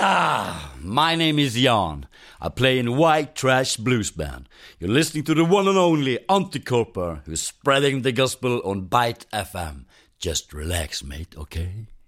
My name is Jan. I play in White Trash Blues Band. You're listening to the one and only Anticorper, who's spreading the gospel on Byte FM. Just relax, mate, okay?